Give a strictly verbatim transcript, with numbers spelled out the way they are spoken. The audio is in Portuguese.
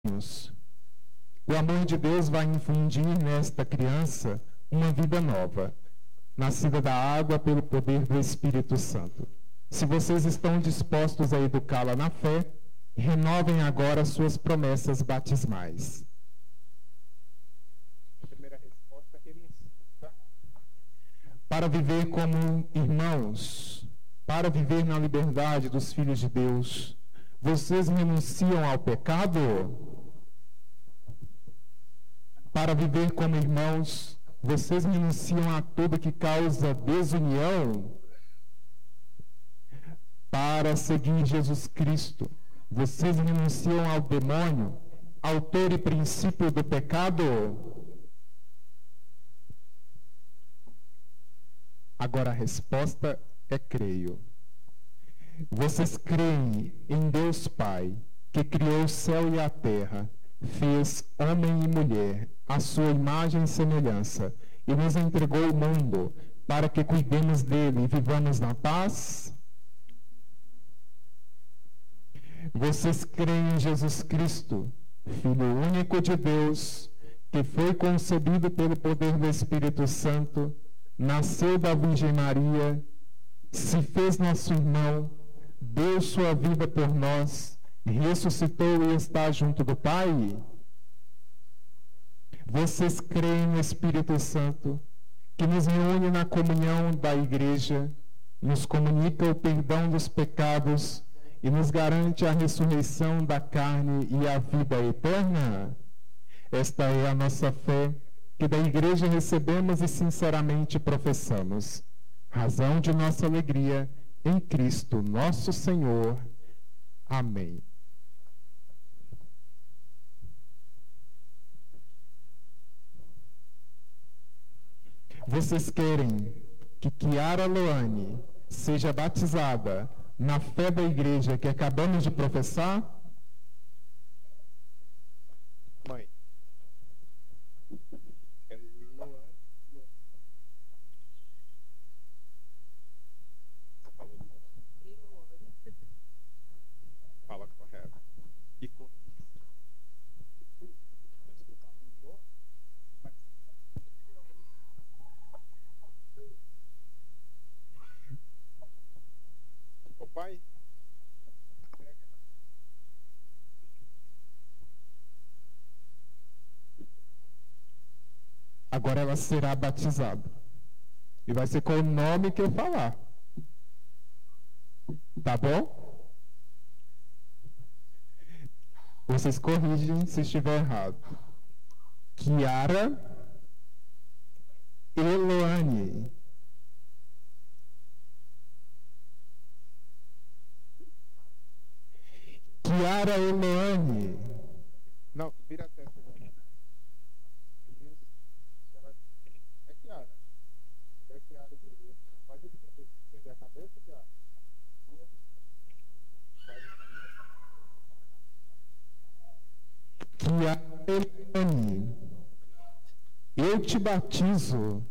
O amor de Deus vai infundir nesta criança uma vida nova, nascida da água pelo poder do Espírito Santo. Se vocês estão dispostos a educá-la na fé, renovem agora suas promessas batismais. A primeira resposta é renunciar. Para viver como irmãos, para viver na liberdade dos filhos de Deus, vocês renunciam ao pecado? Para viver como irmãos, vocês renunciam a tudo que causa desunião? Para seguir Jesus Cristo, vocês renunciam ao demônio, autor e princípio do pecado? Agora a resposta é creio. Vocês creem em Deus Pai, que criou o céu e a terra, fez homem e mulher, à sua imagem e semelhança, e nos entregou o mundo, para que cuidemos dele e vivamos na paz? Vocês creem em Jesus Cristo, Filho único de Deus, que foi concebido pelo poder do Espírito Santo, nasceu da Virgem Maria, se fez nosso irmão, deu sua vida por nós, ressuscitou e está junto do Pai? Vocês creem no Espírito Santo, que nos reúne na comunhão da Igreja, nos comunica o perdão dos pecados e nos garante a ressurreição da carne e a vida eterna? Esta é a nossa fé, que da Igreja recebemos e sinceramente professamos, razão de nossa alegria em Cristo nosso Senhor. Amém. Vocês querem que Kiara Loane seja batizada na fé da igreja que acabamos de professar? Mãe. Fala correto. E com o pai. Agora ela será batizada. E vai ser com o nome que eu falar. Tá bom? Vocês corrigem se estiver errado. Kiara Eloane. Kiara Eloane. Não, vira a testa. É Kiara. É Kiara. Pode estender a cabeça, Kiara. Kiara Eloane. Eu te batizo